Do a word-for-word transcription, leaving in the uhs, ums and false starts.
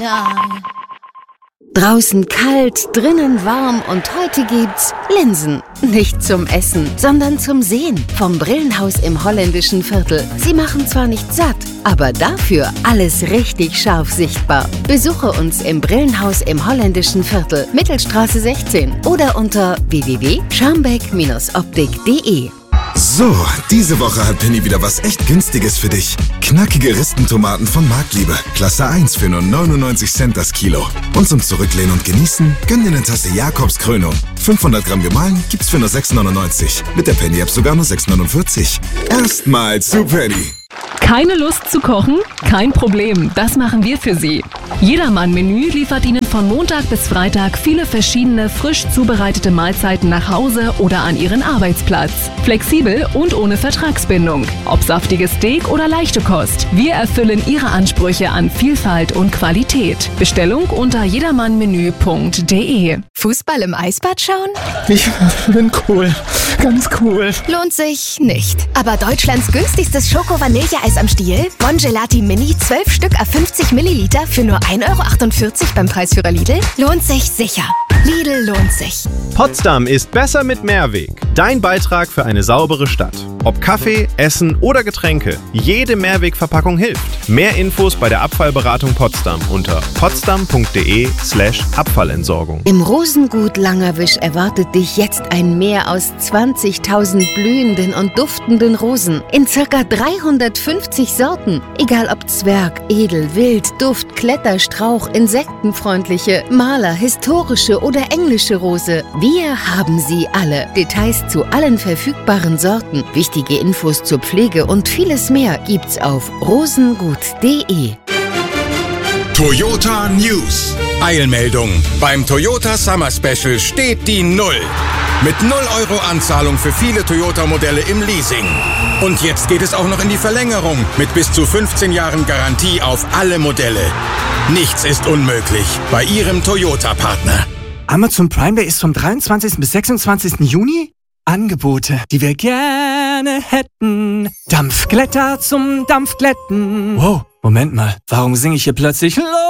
Ja. Draußen kalt, drinnen warm und heute gibt's Linsen. Nicht zum Essen, sondern zum Sehen. Vom Brillenhaus im holländischen Viertel. Sie machen zwar nicht satt, aber dafür alles richtig scharf sichtbar. Besuche uns im Brillenhaus im holländischen Viertel, Mittelstraße sechzehn oder unter w w w punkt scharmbeck optik punkt de. So, diese Woche hat Penny wieder was echt Günstiges für dich. Knackige Ristentomaten von Marktliebe. Klasse eins für nur neunundneunzig Cent das Kilo. Und zum Zurücklehnen und Genießen, gönn dir eine Tasse Jakobs Krönung. fünfhundert Gramm gemahlen gibt's für nur sechs neunundneunzig. Mit der Penny-App sogar nur sechs neunundvierzig. Erstmal zu Penny. Keine Lust zu kochen? Kein Problem, das machen wir für Sie. Jedermann-Menü liefert Ihnen von Montag bis Freitag viele verschiedene frisch zubereitete Mahlzeiten nach Hause oder an Ihren Arbeitsplatz. Flexibel und ohne Vertragsbindung. Ob saftiges Steak oder leichte Kost. Wir erfüllen Ihre Ansprüche an Vielfalt und Qualität. Bestellung unter jedermannmenü punkt de. Fußball im Eisbad schauen? Ich bin cool. Ganz cool. Lohnt sich nicht. Aber Deutschlands günstigstes Schoko-Vanilleeis am Stiel? Bongelati Mini, zwölf Stück à fünfzig Milliliter für nur ein Euro achtundvierzig beim Preisführer Lidl? Lohnt sich sicher. Lidl lohnt sich. Potsdam ist besser mit Mehrweg. Dein Beitrag für eine saubere Stadt. Ob Kaffee, Essen oder Getränke, jede Mehrwegverpackung hilft. Mehr Infos bei der Abfallberatung Potsdam unter potsdam punkt de slash Abfallentsorgung. Im Rosengut Langerwisch erwartet dich jetzt ein Meer aus zwanzigtausend blühenden und duftenden Rosen in circa dreihundertfünfzig Sorten. Egal ob Zwerg, Edel, Wild, Duft, Kletterstrauch, insektenfreundliche, Maler, historische oder englische Rose. Wir haben sie alle. Details zu allen verfügbaren Sorten, wichtige Infos zur Pflege und vieles mehr gibt's auf rosengut punkt de. Toyota News. Eilmeldung. Beim Toyota Summer Special steht die Null. Mit null Euro Anzahlung für viele Toyota-Modelle im Leasing. Und jetzt geht es auch noch in die Verlängerung mit bis zu fünfzehn Jahren Garantie auf alle Modelle. Nichts ist unmöglich bei Ihrem Toyota-Partner. Amazon Prime Day ist vom dreiundzwanzigsten bis sechsundzwanzigsten Juni. Angebote, die wir gerne hätten. Dampfglätter zum Dampfglätten. Wow, Moment mal, warum singe ich hier plötzlich